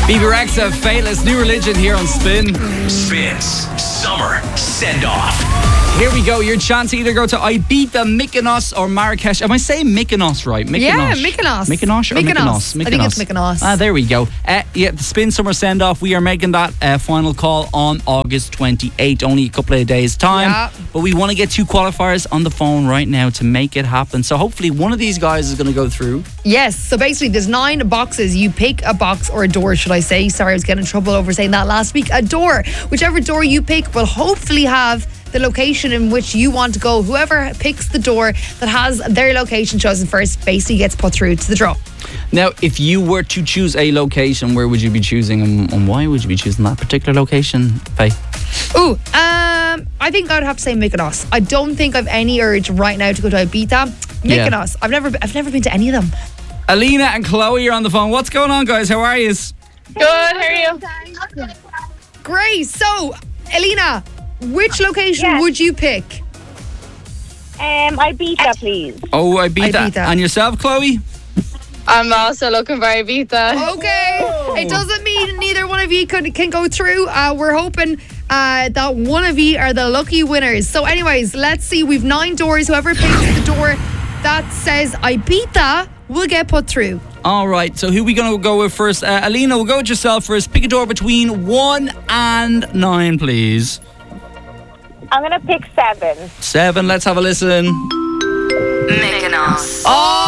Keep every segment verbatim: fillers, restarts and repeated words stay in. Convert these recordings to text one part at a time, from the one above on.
B B Rexa, Fateless, New Religion here on Spin. Spins Summer Send-Off. Here we go. Your chance to either go to Ibiza, Mykonos, or Marrakesh. Am I saying Mykonos right? Mykonos. Yeah, Mykonos. Mykonos or Mykonos. Mykonos? I think it's Mykonos. Ah, there we go. Uh, yeah, the Spin Summer Send-Off. We are making that uh, final call on August twenty-eighth. Only a couple of days' time. Yeah. But we want to get two qualifiers on the phone right now to make it happen. So hopefully one of these guys is going to go through. Yes, so basically there's nine boxes. You pick a box or a door, should I say. Sorry, I was getting in trouble over saying that last week. A door. Whichever door you pick will hopefully have the location in which you want to go. Whoever picks the door that has their location chosen first basically gets put through to the draw. Now, if you were to choose a location, where would you be choosing and, and why would you be choosing that particular location, Faye? Ooh, um, I think I would have to say Mykonos. I don't think I've any urge right now to go to Ibiza. Mykonos. Yeah. I've never, I've never been to any of them. Alina and Chloe are on the phone. What's going on, guys? How are you? Good, how are you? Great. So, Alina, which location Yes. would you pick? Um, Ibiza, please. Oh, Ibiza. Ibiza. And yourself, Chloe? I'm also looking for Ibiza. Okay. It doesn't mean neither one of you could, can go through. Uh, we're hoping uh, that one of you are the lucky winners. So anyways, let's see. We've nine doors. Whoever picks the door that says Ibiza will get put through. All right, so who are we going to go with first? Uh, Alina, we'll go with yourself first. Pick a door between one and nine, please. I'm going to pick seven. Seven, let's have a listen. Mykonos.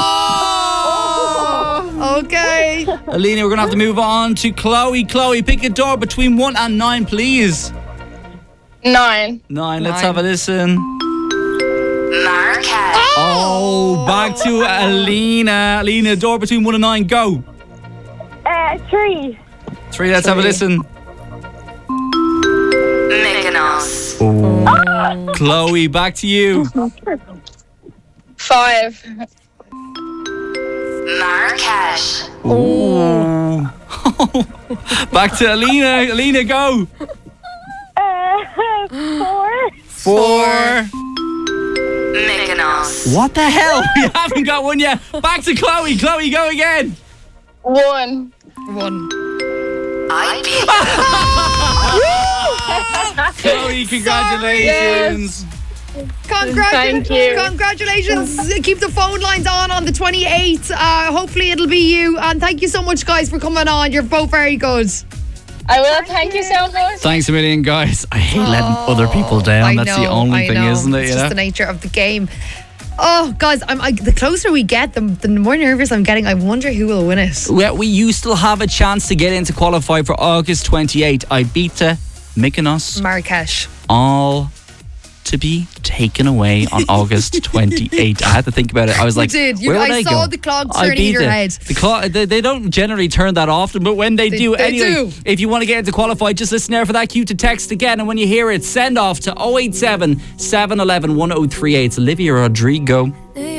Oh! Okay. Alina, we're going to have to move on to Chloe. Chloe, pick a door between one and nine, please. Nine. Nine, let's Nine. have a listen. Marrakesh. Oh, back to Alina. Alina, door between one and nine, go. Uh, three. Three, let's have a listen. Mykonos. Oh. Chloe, back to you. Five. Marrakesh. Ooh. Back to Alina. Alina, go. Uh, four. Four. Mykonos. What the hell? We haven't got one yet. Back to Chloe. Chloe, go again. One. One. Ibiza. Chloe, congratulations. Congratu- Thank you. Congratulations. Keep the phone lines on on the twenty-eighth. Uh, hopefully it'll be you. And thank you so much, guys, for coming on. You're both very good. I will. Thank you so much. Thanks a million, guys. I hate letting other people down. I That's the know, only I thing, know. isn't it? It's You just know? the nature of the game. Oh, guys, I'm, I, the closer we get, the, the more nervous I'm getting. I wonder who will win it. Well, we you still have a chance to get in to qualify for August twenty-eighth. Ibiza, Mykonos, Marrakesh. all to be taken away on August twenty-eighth. I had to think about it. I was like, did. You- where would I I saw go? the clock turning in your Ibiza. head. The clock, they, they don't generally turn that often, but when they, They- do, they anyway, do. if you want to get into qualify, just listen there for that cue to text again. And when you hear it, send off to oh eight seven, seven one one, one oh three eight. It's Olivia Rodrigo.